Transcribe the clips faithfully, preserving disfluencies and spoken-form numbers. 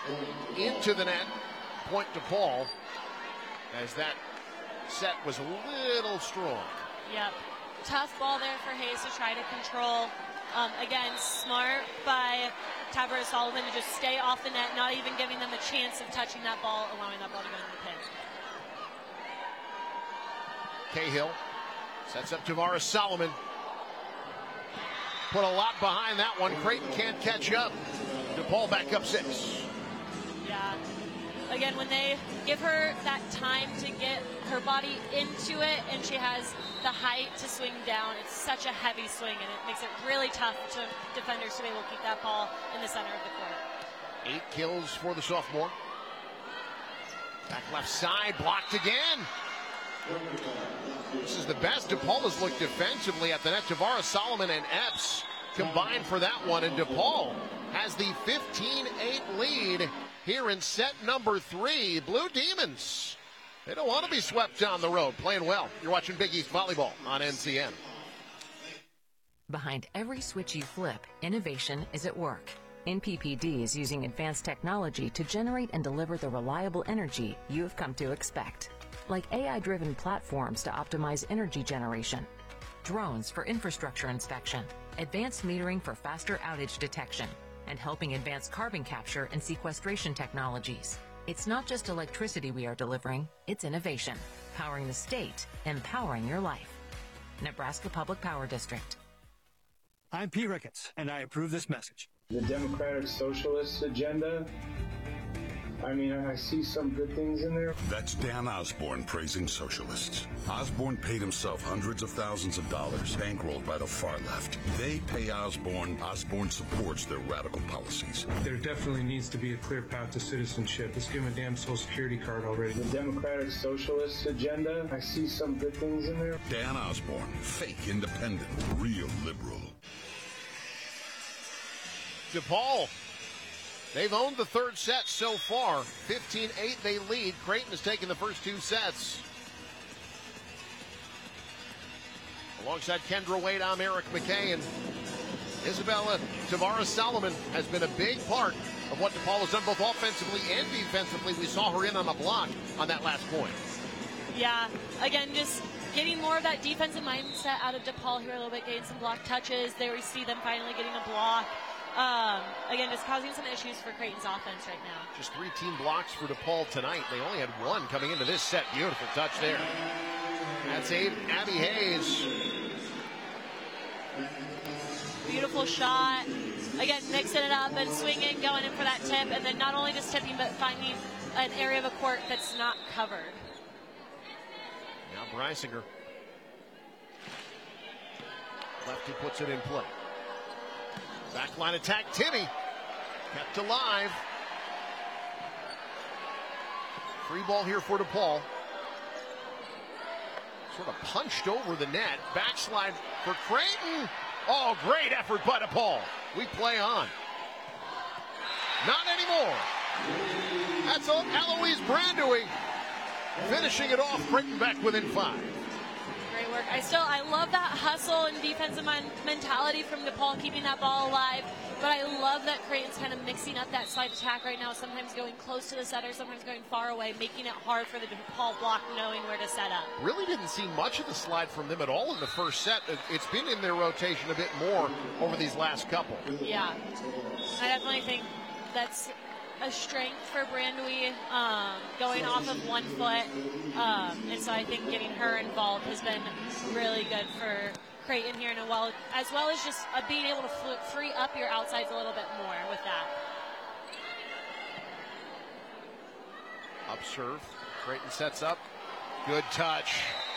into the net. Point to Paul, as that set was a little strong. Yep. Tough ball there for Hayes to try to control. Um, again, smart by Tabarrott Sullivan to just stay off the net, not even giving them a chance of touching that ball, allowing that ball to go in the pin. Cahill sets up Tavares Solomon. Put a lot behind that one. Creighton can't catch up. DePaul back up six. Yeah. Again, when they give her that time to get her body into it and she has the height to swing down, it's such a heavy swing and it makes it really tough to defenders to be able to keep that ball in the center of the court. Eight kills for the sophomore. Back left side, blocked again. This is the best DePaul has looked defensively at the net. Tavares Solomon and Epps combined for that one, and DePaul has the fifteen eight lead here in set number three. Blue Demons, they don't want to be swept down the road, playing well. You're watching Big East Volleyball on N C N. Behind every switch you flip, innovation is at work. N P P D is using advanced technology to generate and deliver the reliable energy you've come to expect. Like A I-driven platforms to optimize energy generation, drones for infrastructure inspection, advanced metering for faster outage detection, and helping advance carbon capture and sequestration technologies. It's not just electricity we are delivering, it's innovation, powering the state, empowering your life. Nebraska Public Power District. I'm Pete Ricketts, and I approve this message. The Democratic Socialist agenda, I mean, I see some good things in there. That's Dan Osborne praising socialists. Osborne paid himself hundreds of thousands of dollars, bankrolled by the far left. They pay Osborne. Osborne supports their radical policies. There definitely needs to be a clear path to citizenship. Let's give him a damn social security card already. The Democratic Socialist agenda, I see some good things in there. Dan Osborne, fake independent, real liberal. DePaul, they've owned the third set so far. fifteen eight they lead. Creighton has taken the first two sets. Alongside Kendra Wade, I'm Eric McKay, and Isabella Tavares Solomon has been a big part of what DePaul has done both offensively and defensively. We saw her in on the block on that last point. Yeah, again, just getting more of that defensive mindset out of DePaul here a little bit, getting some block touches. There we see them finally getting a block. Um, again, just causing some issues for Creighton's offense right now. Just three team blocks for DePaul tonight. They only had one coming into this set. Beautiful touch there. That's Abby Hayes. Beautiful shot. Again, mixing it up and swinging, going in for that tip, and then not only just tipping, but finding an area of a court that's not covered. Now Breisinger. Lefty puts it in play. Backline attack, Timmy. Kept alive. Free ball here for DePaul. Sort of punched over the net. Backslide for Creighton. Oh, great effort by DePaul. We play on. Not anymore. That's Eloise Brandewey finishing it off. Creighton back within five. Great work. I still, I love that hustle and defensive mentality from DePaul, keeping that ball alive. But I love that Creighton's kind of mixing up that slide attack right now, sometimes going close to the setter, sometimes going far away, making it hard for the DePaul block knowing where to set up. Really didn't see much of the slide from them at all in the first set. It's been in their rotation a bit more over these last couple. Yeah, I definitely think that's a strength for Brandewey, um, going off of one foot. Um, and so I think getting her involved has been really good for Creighton here, and well, as well as just uh, being able to free up your outsides a little bit more with that. Up serve. Creighton sets up. Good touch.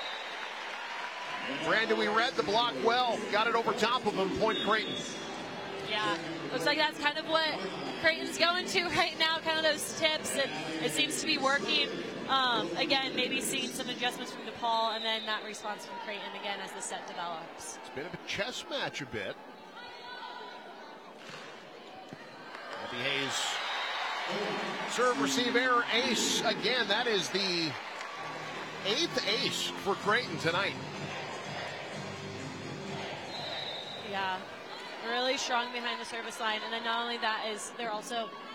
Brandewey read the block well. Got it over top of him. Point Creighton. Yeah, looks like that's kind of what Creighton's going to right now, kind of those tips. It, it seems to be working. Um, again, maybe seeing some adjustments from DePaul, and then that response from Creighton again as the set develops. It's been a chess match a bit. Abby Hayes. Serve, receive, error, ace. Again, that is the eighth ace for Creighton tonight. Yeah. Really strong behind the service line, and then not only that is they're also